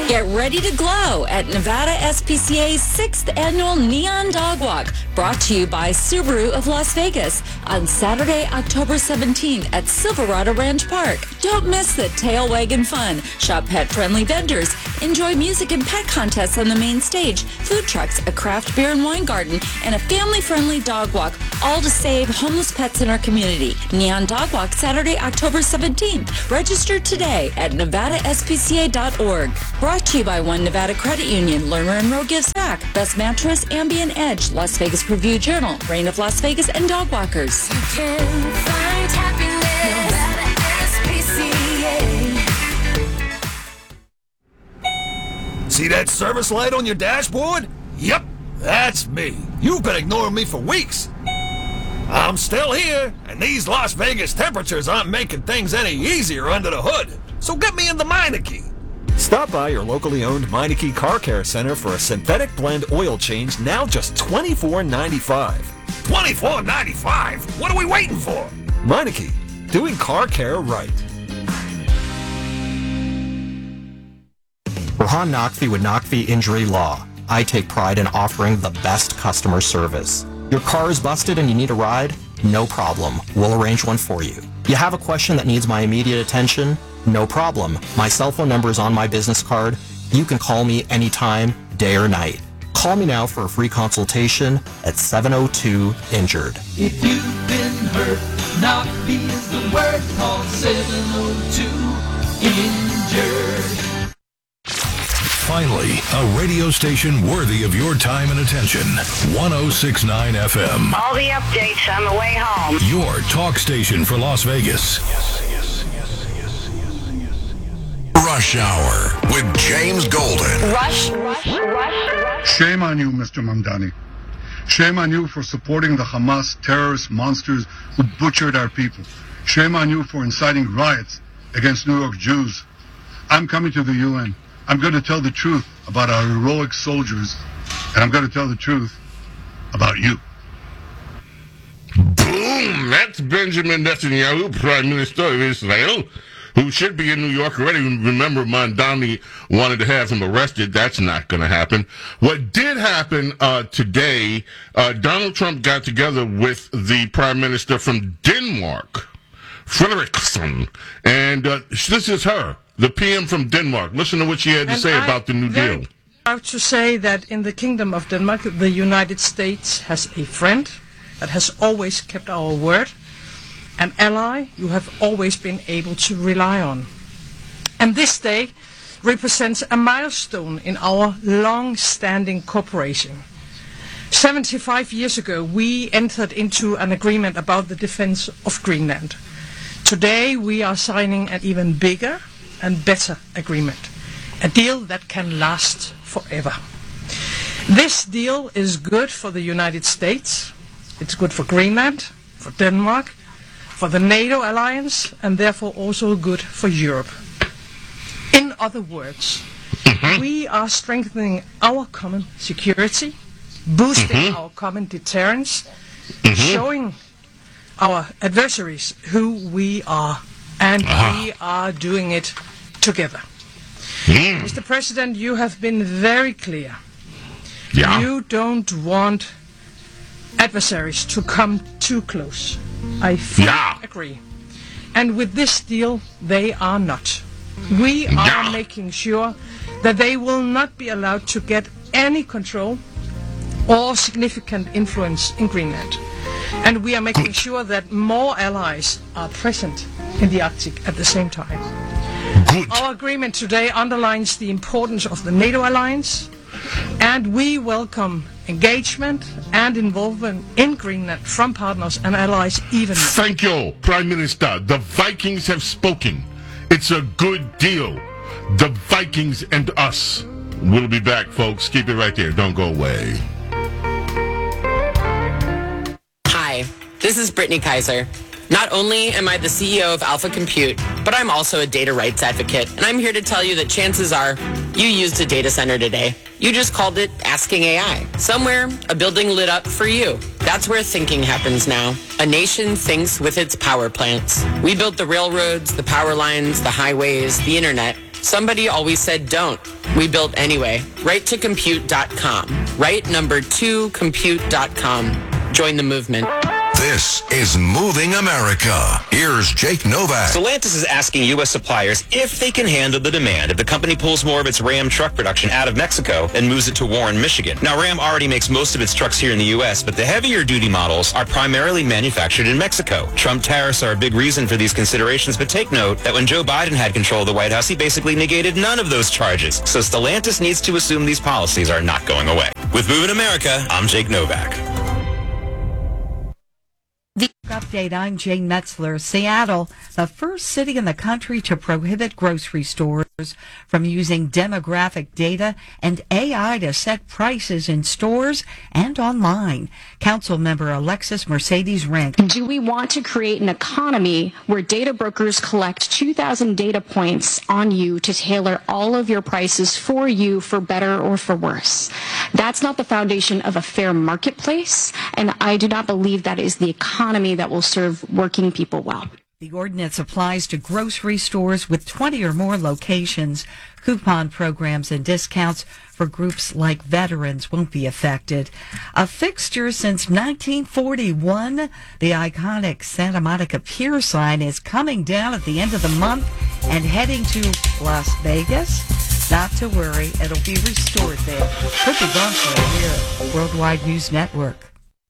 Get ready to glow at Nevada SPCA's 6th Annual Neon Dog Walk, brought to you by Subaru of Las Vegas on Saturday, October 17th at Silverado Ranch Park. Don't miss the tail wagging fun. Shop pet-friendly vendors. Enjoy music and pet contests on the main stage, food trucks, a craft beer and wine garden, and a family-friendly dog walk, all to save homeless pets in our community. Neon Dog Walk, Saturday, October 17th. Register today at nevadaspca.org. Brought to you by One Nevada Credit Union, Lerner and Rowe gives back, Best Mattress, Ambient Edge, Las Vegas Review Journal, Reign of Las Vegas, and Dog Walkers. You can find happiness, Nevada SPCA. See that service light on your dashboard? Yep, that's me. You've been ignoring me for weeks. I'm still here, and these Las Vegas temperatures aren't making things any easier under the hood. So get me in the Meineke. Stop by your locally owned Meineke Car Care Center for a synthetic blend oil change, now just $24.95. $24.95? What are we waiting for? Meineke, doing car care right. Rahan Naqvi with Naqvi Injury Law. I take pride in offering the best customer service. Your car is busted and you need a ride? No problem. We'll arrange one for you. You have a question that needs my immediate attention? No problem. My cell phone number is on my business card. You can call me anytime, day or night. Call me now for a free consultation at 702-INJURED. If you've been hurt, Naqvi is the word. Call 702-INJURED. Finally, a radio station worthy of your time and attention. 106.9 FM. All the updates on the way home. Your talk station for Las Vegas. Rush Hour with James Golden. Rush. Shame on you, Mr. Mamdani. Shame on you for supporting the Hamas terrorist monsters who butchered our people. Shame on you for inciting riots against New York Jews. I'm coming to the UN. I'm going to tell the truth about our heroic soldiers, and I'm going to tell the truth about you. Boom! That's Benjamin Netanyahu, Prime Minister of Israel, who should be in New York already. Remember, Mamdani wanted to have him arrested. That's not going to happen. What did happen today, Donald Trump got together with the Prime Minister from Denmark, Frederiksen, and this is her, the PM from Denmark. Listen to what she had to say about the New Deal. I have to say that in the Kingdom of Denmark, the United States has a friend that has always kept our word, an ally you have always been able to rely on. And this day represents a milestone in our long-standing cooperation. 75 years ago, we entered into an agreement about the defense of Greenland. Today, we are signing an even bigger and better agreement, a deal that can last forever. This deal is good for the United States, it's good for Greenland, for Denmark, for the NATO alliance, and therefore also good for Europe. In other words, we are strengthening our common security, boosting our common deterrence, showing our adversaries who we are, and we are doing it together. Mr. President, you have been very clear. You don't want adversaries to come too close. I fully agree. And with this deal, they are not. We are making sure that they will not be allowed to get any control or significant influence in Greenland. And we are making sure that more allies are present in the Arctic at the same time. Our agreement today underlines the importance of the NATO alliance, and we welcome engagement and involvement in Greenland from partners and allies even more. Thank you, Prime Minister. The Vikings have spoken. It's a good deal. The Vikings and us. We'll be back, folks. Keep it right there. Don't go away. Hi, this is Brittany Kaiser. Not only am I the CEO of Alpha Compute, but I'm also a data rights advocate, and I'm here to tell you that chances are you used a data center today. You just called it Asking AI. Somewhere, a building lit up for you. That's where thinking happens now. A nation thinks with its power plants. We built the railroads, the power lines, the highways, the internet. Somebody always said don't. We built anyway. Right2compute.com. Right number 2compute.com. Join the movement. This is Moving America. Here's Jake Novak. Stellantis is asking U.S. suppliers if they can handle the demand if the company pulls more of its Ram truck production out of Mexico and moves it to Warren, Michigan. Now, Ram already makes most of its trucks here in the U.S., but the heavier duty models are primarily manufactured in Mexico. Trump tariffs are a big reason for these considerations, but take note that when Joe Biden had control of the White House, he basically negated none of those charges. So Stellantis needs to assume these policies are not going away. With Moving America, I'm Jake Novak. The update, I'm Jane Metzler. Seattle, the first city in the country to prohibit grocery stores from using demographic data and AI to set prices in stores and online. Council member Alexis Mercedes Rank. Do we want to create an economy where data brokers collect 2,000 data points on you to tailor all of your prices for you for better or for worse? That's not the foundation of a fair marketplace, and I do not believe that is the economy that will serve working people well. The ordinance applies to grocery stores with 20 or more locations. Coupon programs and discounts for groups like veterans won't be affected. A fixture since 1941, the iconic Santa Monica Pier sign is coming down at the end of the month and heading to Las Vegas. Not to worry, it'll be restored there. Could be gone for a year. Worldwide News Network.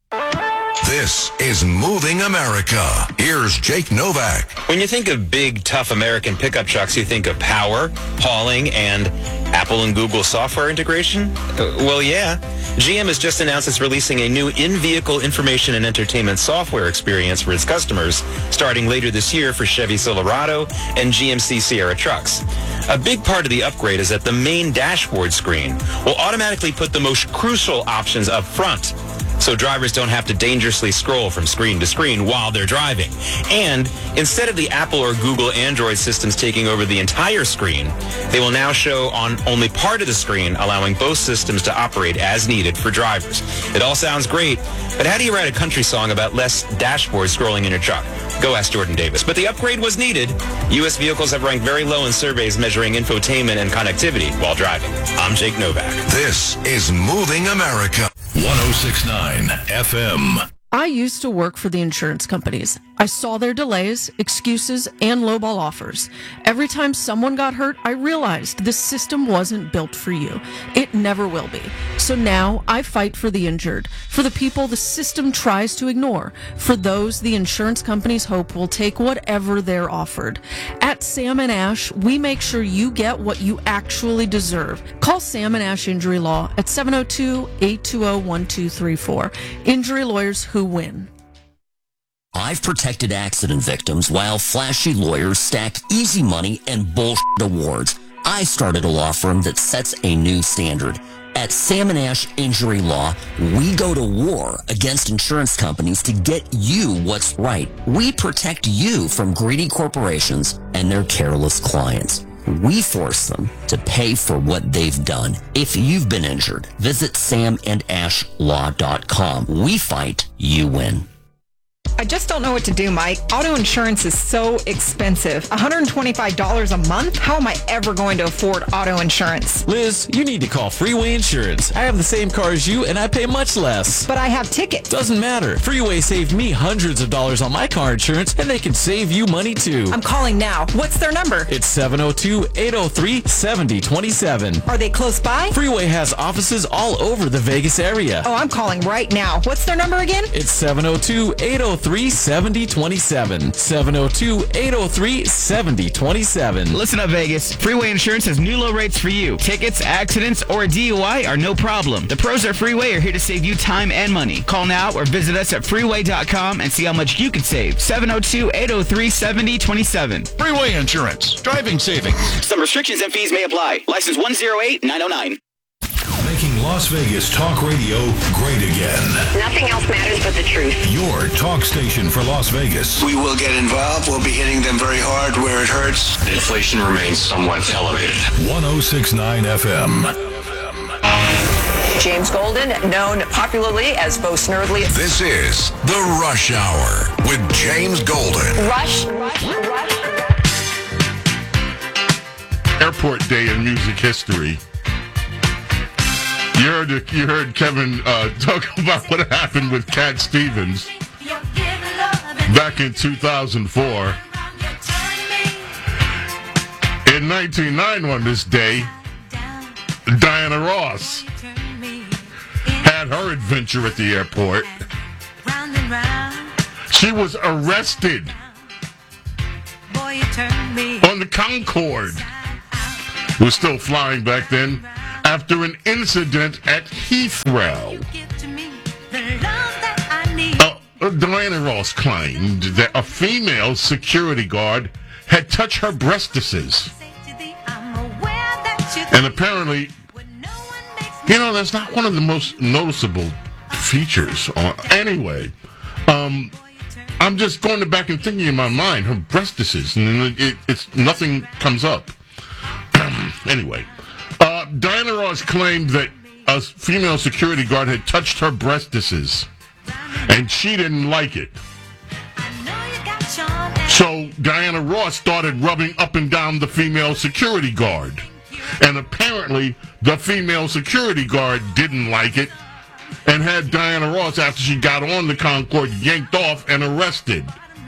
This is Moving America. Here's Jake Novak. When you think of big, tough American pickup trucks, you think of power, hauling, and Apple and Google software integration? Well, yeah. GM has just announced it's releasing a new in-vehicle information and entertainment software experience for its customers, starting later this year for Chevy Silverado and GMC Sierra trucks. A big part of the upgrade is that the main dashboard screen will automatically put the most crucial options up front, so drivers don't have to dangerously scroll from screen to screen while they're driving. And instead of the Apple or Google Android systems taking over the entire screen, they will now show on only part of the screen, allowing both systems to operate as needed for drivers. It all sounds great, but how do you write a country song about less dashboard scrolling in your truck? Go ask Jordan Davis. But the upgrade was needed. U.S. vehicles have ranked very low in surveys measuring infotainment and connectivity while driving. I'm Jake Novak. This is Moving America. 106.9 FM. I used to work for the insurance companies. I saw their delays, excuses, and lowball offers. Every time someone got hurt, I realized this system wasn't built for you. It never will be. So now I fight for the injured, for the people the system tries to ignore, for those the insurance companies hope will take whatever they're offered. At Sam & Ash, we make sure you get what you actually deserve. Call Sam & Ash Injury Law at 702-820-1234. Injury lawyers who win. I've protected accident victims while flashy lawyers stack easy money and bullshit awards. I started a law firm that sets a new standard. At Sam & Ash Injury Law, we go to war against insurance companies to get you what's right. We protect you from greedy corporations and their careless clients. We force them to pay for what they've done. If you've been injured, visit samandashlaw.com. We fight, you win. I just don't know what to do, Mike. Auto insurance is so expensive. $125 a month? How am I ever going to afford auto insurance? Liz, you need to call Freeway Insurance. I have the same car as you, and I pay much less. But I have tickets. Doesn't matter. Freeway saved me hundreds of dollars on my car insurance, and they can save you money too. I'm calling now. What's their number? It's 702-803-7027. Are they close by? Freeway has offices all over the Vegas area. Oh, I'm calling right now. What's their number again? It's 702-803-7027. 702-803-7027. Listen up, Vegas. Freeway Insurance has new low rates for you. Tickets, accidents, or a DUI are no problem. The pros at Freeway are here to save you time and money. Call now or visit us at freeway.com and see how much you can save. 702-803-7027. Freeway Insurance. Driving savings. Some restrictions and fees may apply. License 108909. Making Las Vegas talk radio great again. Nothing else matters but the truth. Your talk station for Las Vegas. We will get involved. We'll be hitting them very hard where it hurts. Inflation remains somewhat elevated. 106.9 FM. James Golden, known popularly as Bo Snerdley. This is The Rush Hour with James Golden. Rush. Airport Day in music history. You heard Kevin talk about what happened with Cat Stevens back in 2004. In 1909 on this day, Diana Ross had her adventure at the airport. She was arrested on the Concorde. It was still flying back then after an incident at Heathrow. Diana Ross claimed that a female security guard had touched her breastises. And apparently, that's not one of the most noticeable features. Anyway, I'm just going back and thinking in my mind, her breastises, and it's nothing comes up. Anyway, Diana Ross claimed that a female security guard had touched her breastises, and she didn't like it. So Diana Ross started rubbing up and down the female security guard. And apparently, the female security guard didn't like it and had Diana Ross, after she got on the Concorde, yanked off and arrested.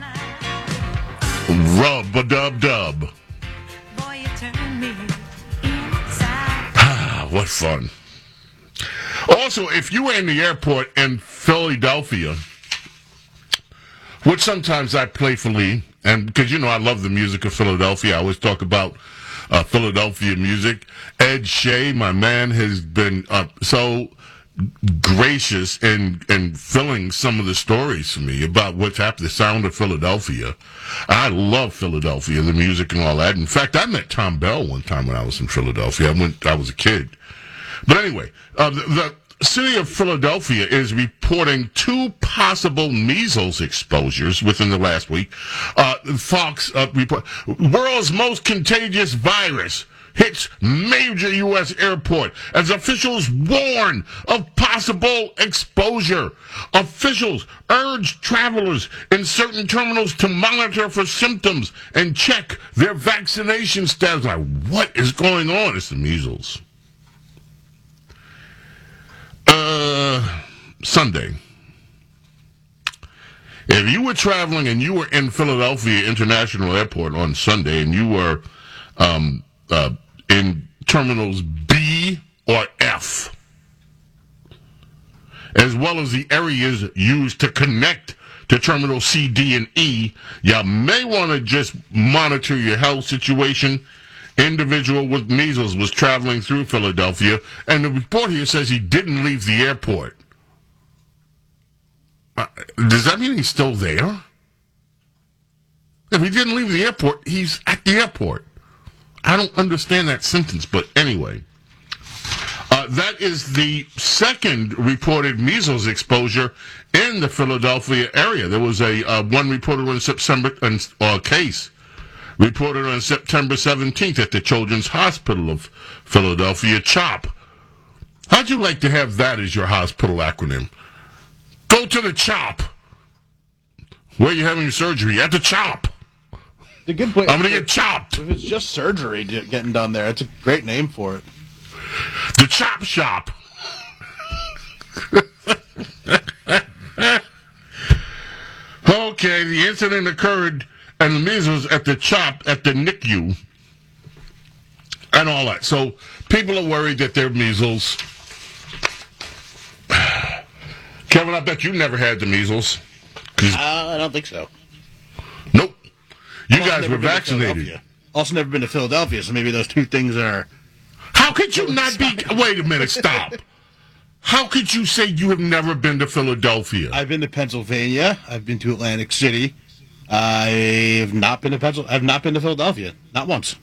Rub-a-dub-dub. What fun. Also, if you were in the airport in Philadelphia, which sometimes I playfully, and because I love the music of Philadelphia, I always talk about Philadelphia music. Ed Shea, my man, has been so gracious in filling some of the stories for me about what's happened, the sound of Philadelphia. I love Philadelphia, the music and all that. In fact, I met Tom Bell one time when I was in Philadelphia. I was a kid. But anyway, the city of Philadelphia is reporting 2 possible measles exposures within the last week. Fox report, world's most contagious virus hits major U.S. airport as officials warn of possible exposure. Officials urge travelers in certain terminals to monitor for symptoms and check their vaccination status. Like, what is going on? It's the measles. Sunday. If you were traveling and you were in Philadelphia International Airport on Sunday and you were in terminals B or F, as well as the areas used to connect to terminal C, D, and E, you may want to just monitor your health situation. Individual with measles was traveling through Philadelphia, and the report here says he didn't leave the airport. Does that mean he's still there? If he didn't leave the airport, he's at the airport. I don't understand that sentence, but anyway. That is the second reported measles exposure in the Philadelphia area. There was a one reported on case reported on September 17th at the Children's Hospital of Philadelphia, CHOP. How'd you like to have that as your hospital acronym? Go to the CHOP. Where are you having surgery? At the CHOP. It's a good place. I'm going to get chopped. If it's just surgery getting done there, it's a great name for it. The Chop Shop. Okay, the incident occurred and the measles at the CHOP at the NICU and all that. So people are worried that they're measles. Kevin, I bet you never had the measles. I don't think so. Nope. You guys were vaccinated. Also never been to Philadelphia, so maybe those two things are... How could you not be... Wait a minute, stop. How could you say you have never been to Philadelphia? I've been to Pennsylvania. I've been to Atlantic City. I have not been to I've not been to Philadelphia. Not once.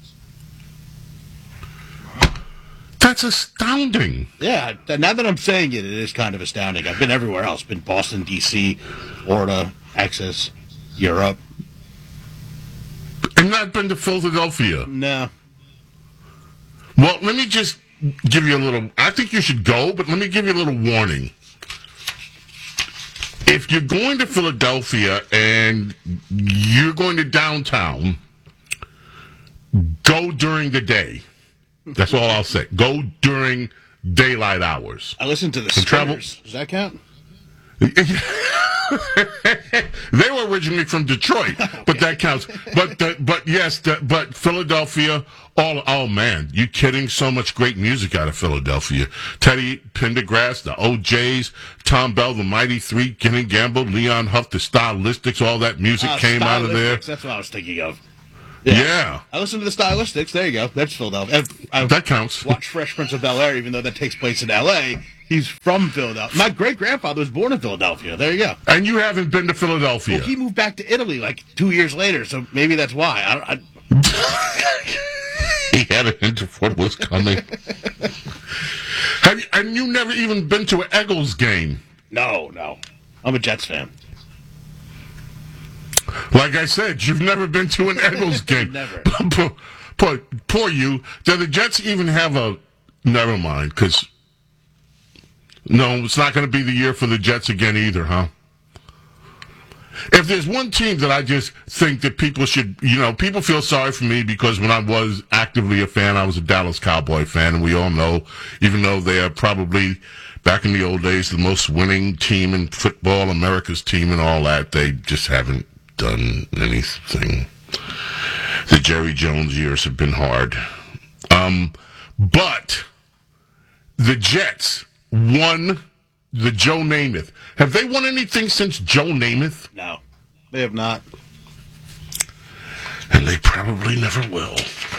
That's astounding. Yeah, now that I'm saying it, it is kind of astounding. I've been everywhere else. Been Boston, D.C., Florida, Texas, Europe. And not been to Philadelphia? No. Well, let me just give you a little... I think you should go, but let me give you a little warning. If you're going to Philadelphia and you're going to downtown, go during the day. That's all I'll say. Go during daylight hours. I listened to the travel. Spinners. Does that count? They were originally from Detroit, but that counts. But Philadelphia, oh man, you kidding? So much great music out of Philadelphia. Teddy Pendergrass, the OJs, Tom Bell, the Mighty Three, Kenny Gamble, Leon Huff, the Stylistics, all that music came out of there. That's what I was thinking of. Yeah. I listened to the Stylistics. There you go. That's Philadelphia. That counts. Watch Fresh Prince of Bel-Air, even though that takes place in L.A. He's from Philadelphia. My great-grandfather was born in Philadelphia. There you go. And you haven't been to Philadelphia. Well, he moved back to Italy like 2 years later, so maybe that's why. He had a hint of what was coming. And you never even been to an Eagles game? No. I'm a Jets fan. Like I said, you've never been to an Eagles game. Never. Poor you. Do the Jets even have a... Never mind, because... No, it's not going to be the year for the Jets again either, huh? If there's one team that I just think that people should... people feel sorry for me because when I was actively a fan, I was a Dallas Cowboy fan, and we all know, even though they are probably, back in the old days, the most winning team in football, America's team and all that, they just haven't done anything. The Jerry Jones years have been hard. But the Jets won the Joe Namath. Have they won anything since Joe Namath? No, they have not. And they probably never will.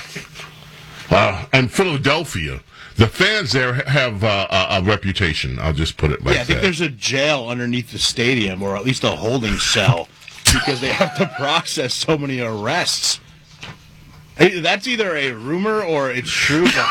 And Philadelphia, the fans there have a reputation. I'll just put it like that. Yeah, I think there's a jail underneath the stadium, or at least a holding cell, because they have to process so many arrests. That's either a rumor or it's true, but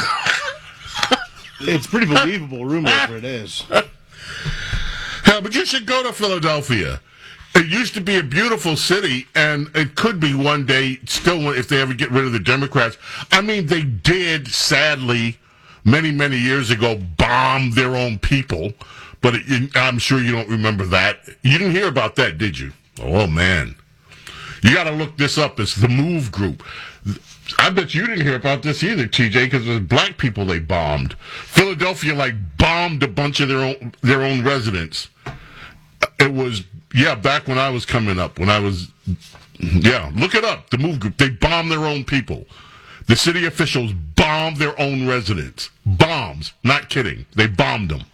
it's pretty believable rumor if it is. Yeah, but you should go to Philadelphia. It used to be a beautiful city, and it could be one day still if they ever get rid of the Democrats. I mean, they did, sadly, many, many years ago, bomb their own people, but I'm sure you don't remember that. You didn't hear about that, did you? Oh, man. You got to look this up. It's the MOVE Group. I bet you didn't hear about this either, TJ, because it was black people they bombed. Philadelphia, bombed a bunch of their own residents. It was, back when I was coming up, look it up, the MOVE Group. They bombed their own people. The city officials bombed their own residents. Bombs. Not kidding. They bombed them.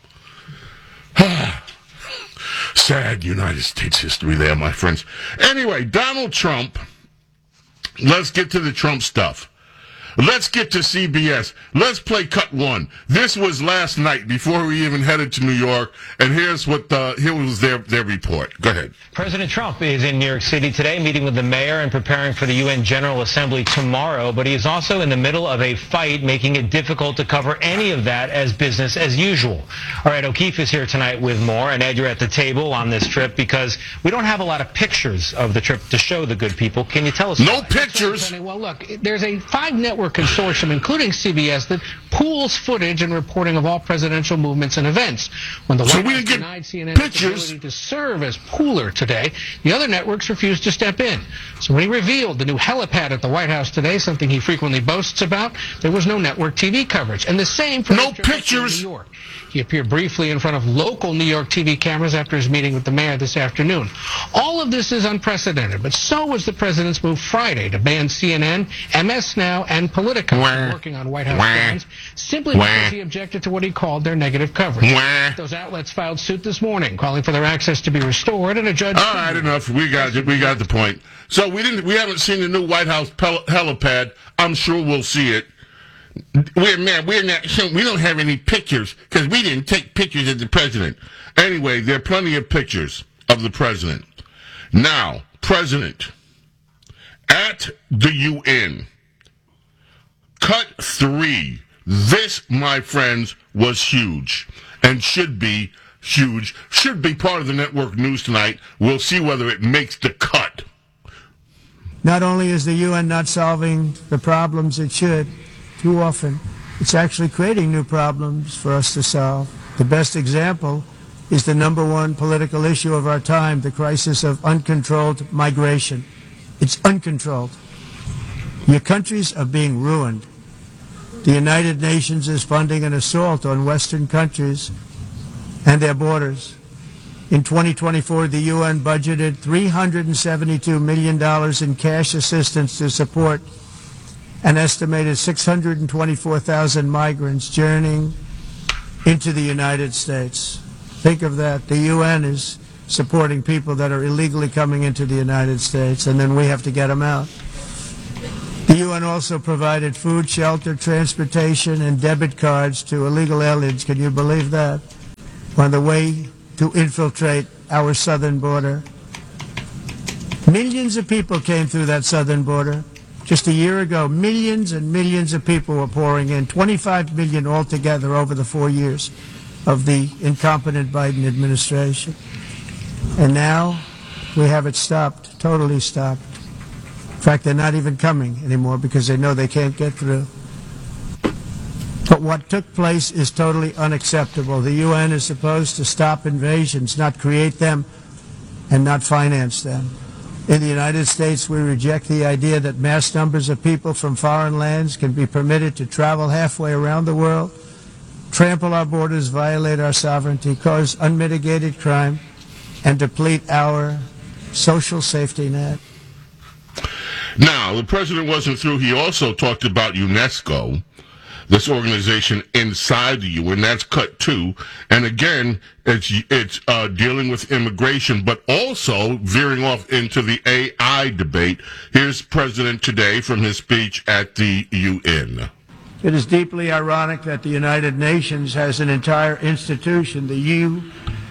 Sad United States history there, my friends. Anyway, Donald Trump. Let's get to the Trump stuff. Let's get to CBS. Let's play cut one. This was last night before we even headed to New York, and here was their report. Go ahead. President Trump is in New York City today, meeting with the mayor and preparing for the UN General Assembly tomorrow, but he is also in the middle of a fight, making it difficult to cover any of that as business as usual. All right, O'Keefe is here tonight with more, and Ed, you're at the table on this trip because we don't have a lot of pictures of the trip to show the good people. Can you tell us? No pictures? Well, look, there's a 5-network consortium, including CBS, that pools footage and reporting of all presidential movements and events. When the White House denied CNN its ability to serve as pooler today, the other networks refused to step in. So when he revealed the new helipad at the White House today, something he frequently boasts about, there was no network TV coverage. And the same for no pictures. New York. He appeared briefly in front of local New York TV cameras after his meeting with the mayor this afternoon. All of this is unprecedented, but so was the president's move Friday to ban CNN, MS Now, and Politico from working on White House grounds, simply because he objected to what he called their negative coverage. Those outlets filed suit this morning, calling for their access to be restored, and a judge... All right, enough. We got the point. So we haven't seen the new White House helipad. I'm sure we'll see it. We don't have any pictures because we didn't take pictures of the president. Anyway, there are plenty of pictures of the president. Now, president at the UN. Cut 3. This, my friends, was huge and should be huge. Should be part of the network news tonight. We'll see whether it makes the cut. Not only is the UN not solving the problems it should, too often, it's actually creating new problems for us to solve. The best example is the #1 political issue of our time, the crisis of uncontrolled migration. It's uncontrolled. Your countries are being ruined. The United Nations is funding an assault on Western countries and their borders. In 2024, the UN budgeted $372 million in cash assistance to support an estimated 624,000 migrants journeying into the United States. Think of that. The UN is supporting people that are illegally coming into the United States, and then we have to get them out. The UN also provided food, shelter, transportation, and debit cards to illegal aliens. Can you believe that? On the way to infiltrate our southern border. Millions of people came through that southern border. Just a year ago, millions and millions of people were pouring in, 25 million altogether over the 4 years of the incompetent Biden administration. And now we have it stopped, totally stopped. In fact, they're not even coming anymore because they know they can't get through. But what took place is totally unacceptable. The UN is supposed to stop invasions, not create them and not finance them. In the United States, we reject the idea that mass numbers of people from foreign lands can be permitted to travel halfway around the world, trample our borders, violate our sovereignty, cause unmitigated crime, and deplete our social safety net. Now, the president wasn't through. He also talked about UNESCO, this organization inside the UN. That's cut too. And again, it's dealing with immigration, but also veering off into the AI debate. Here's President today from his speech at the UN. It is deeply ironic that the United Nations has an entire institution, the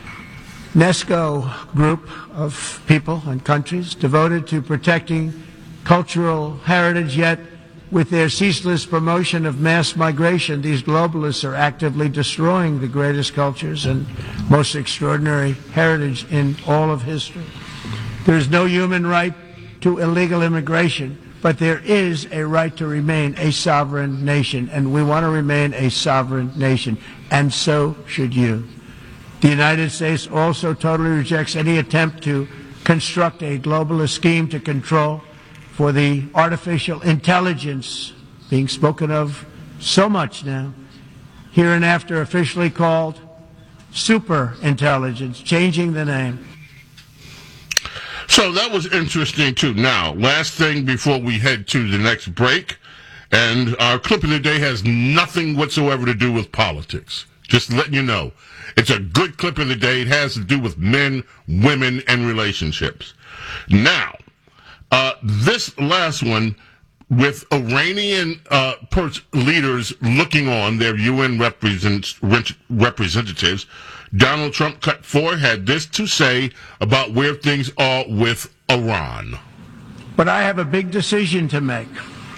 UNESCO group of people and countries devoted to protecting cultural heritage, yet with their ceaseless promotion of mass migration, these globalists are actively destroying the greatest cultures and most extraordinary heritage in all of history. There is no human right to illegal immigration, but there is a right to remain a sovereign nation, and we want to remain a sovereign nation, and so should you. The United States also totally rejects any attempt to construct a globalist scheme to control for the artificial intelligence being spoken of so much now, hereinafter officially called super intelligence, changing the name. So that was interesting too. Now, last thing before we head to the next break, and our clip of the day has nothing whatsoever to do with politics. Just letting you know. It's a good clip of the day. It has to do with men, women, and relationships. Now, this last one, with Iranian leaders looking on, their UN representatives, Donald Trump cut forward, had this to say about where things are with Iran. But I have a big decision to make.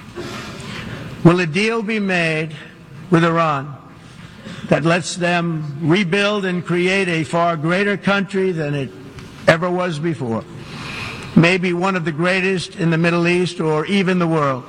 Will a deal be made with Iran that lets them rebuild and create a far greater country than it ever was before? Maybe one of the greatest in the Middle East or even the world?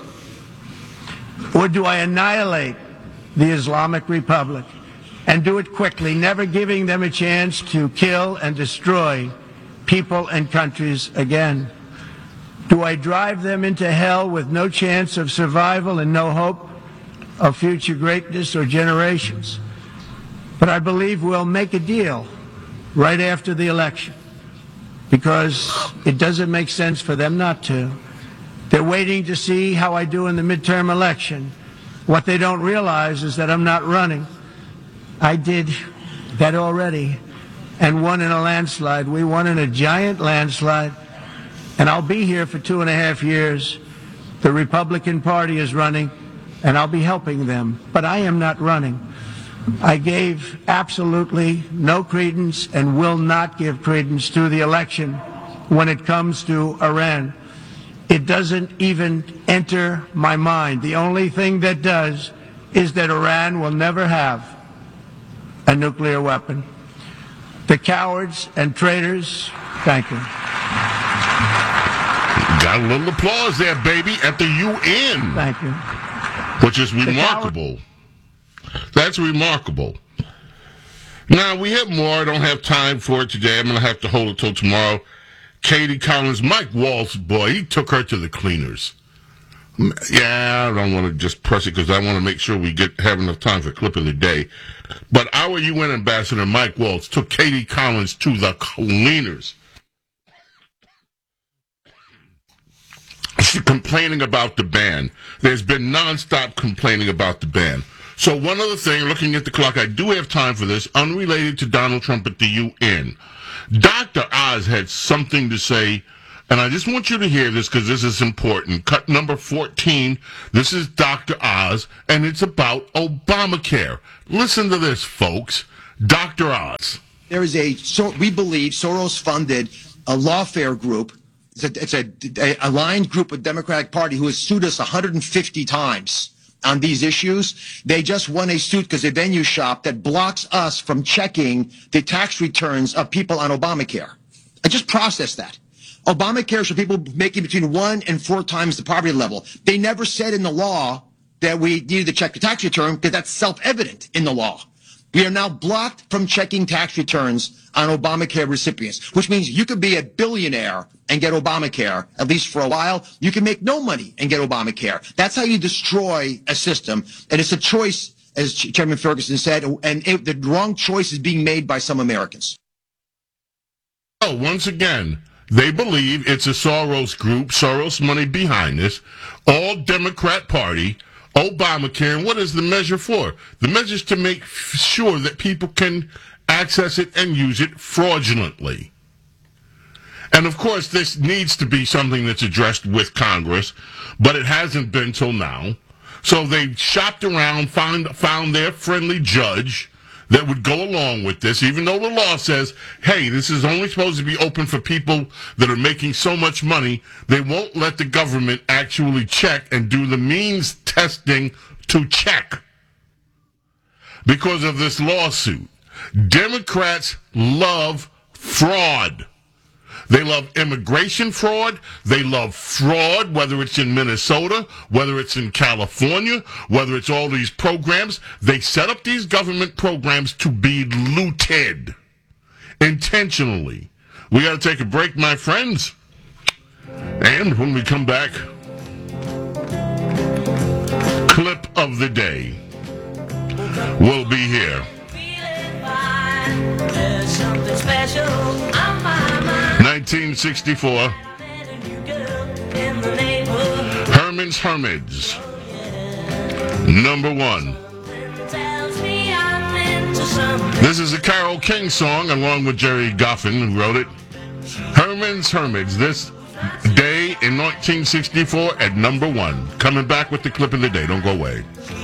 Or do I annihilate the Islamic Republic and do it quickly, never giving them a chance to kill and destroy people and countries again? Do I drive them into hell with no chance of survival and no hope of future greatness or generations? But I believe we'll make a deal right after the election, because it doesn't make sense for them not to. They're waiting to see how I do in the midterm election. What they don't realize is that I'm not running. I did that already and won in a landslide. We won in a giant landslide, and I'll be here for 2.5 years. The Republican Party is running, and I'll be helping them. But I am not running. I gave absolutely no credence and will not give credence to the election when it comes to Iran. It doesn't even enter my mind. The only thing that does is that Iran will never have a nuclear weapon. The cowards and traitors, thank you. Got a little applause there, baby, at the UN. Thank you. Which is remarkable. That's remarkable. Now, we have more. I don't have time for it today. I'm going to have to hold it till tomorrow. Katie Collins, Mike Walsh, boy, he took her to the cleaners. Yeah, I don't want to just press it because I want to make sure we have enough time for clip of the day. But our UN ambassador, Mike Waltz, took Katie Collins to the cleaners. She's complaining about the ban. There's been nonstop complaining about the ban. So one other thing, looking at the clock, I do have time for this, unrelated to Donald Trump at the UN. Dr. Oz had something to say, and I just want you to hear this because this is important. Cut number 14. This is Dr. Oz, and it's about Obamacare. Listen to this, folks. Dr. Oz. There is we believe, Soros-funded lawfare group. It's a aligned group with Democratic Party who has sued us 150 times on these issues. They just won a suit because a venue shop that blocks us from checking the tax returns of people on Obamacare. I just processed that. Obamacare is for people making between 1 and 4 times the poverty level. They never said in the law that we needed to check the tax return because that's self-evident in the law. We are now blocked from checking tax returns on Obamacare recipients, which means you could be a billionaire and get Obamacare, at least for a while. You can make no money and get Obamacare. That's how you destroy a system. And it's a choice, as Chairman Ferguson said, and the wrong choice is being made by some Americans. Oh, once again, they believe it's a Soros group, Soros money behind this, all Democrat Party, Obamacare, and what is the measure for? The measure is to make sure that people can access it and use it fraudulently. And of course, this needs to be something that's addressed with Congress, but it hasn't been till now. So they shopped around, found their friendly judge that would go along with this, even though the law says, hey, this is only supposed to be open for people that are making so much money. They won't let the government actually check and do the means testing to check because of this lawsuit. Democrats love fraud. They love immigration fraud. They love fraud, whether it's in Minnesota, whether it's in California, whether it's all these programs. They set up these government programs to be looted intentionally. We got to take a break, my friends. And when we come back, clip of the day will be here. 1964, Herman's Hermits, number 1. This is a Carole King song, along with Jerry Goffin, who wrote it. Herman's Hermits, this day in 1964 at number 1. Coming back with the clip of the day. Don't go away.